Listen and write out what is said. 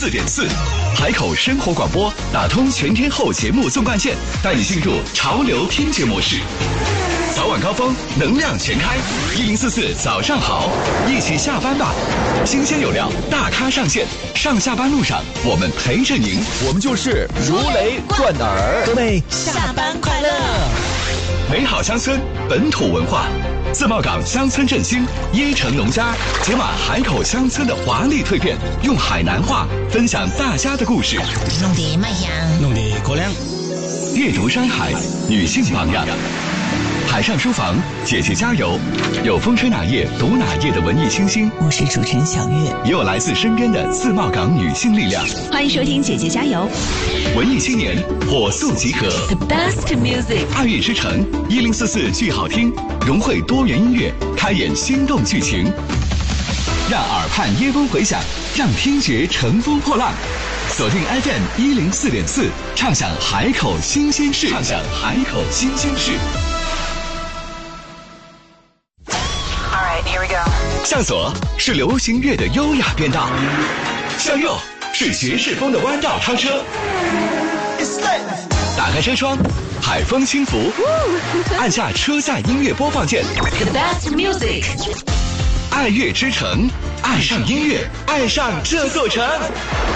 104.4，海口生活广播打通全天候节目纵贯线，带你进入潮流听觉模式。早晚高峰，能量全开，1044早上好，一起下班吧。新鲜有料，大咖上线，上下班路上我们陪着您， 我们就是如雷贯耳。 各位下班快乐！ 美好乡村，本土文化，自贸港乡村振兴，椰城农家解码海口乡村的华丽蜕变，用海南话分享大家的故事， 弄得卖香， 弄得口亮。 阅读山海，女性榜样。海上书房，姐姐加油！有风吹哪页读哪页的文艺清新， 我是主持人小月， 也有来自身边的自贸港女性力量。 欢迎收听姐姐加油！ 文艺青年火速集合 The best music， 爱乐之城1044剧好听，融汇多元音乐，开演心动剧情，让耳畔耶风回响，让听觉乘风破浪。锁定 FM 104.4，畅享海口新鲜事，畅享海口新鲜事。向左是流行乐的优雅变道，向右是爵士风的弯道超车。打开车窗，海风轻拂，按下车载音乐播放键。 The best music， 爱乐之城，爱上音乐，爱上这座城。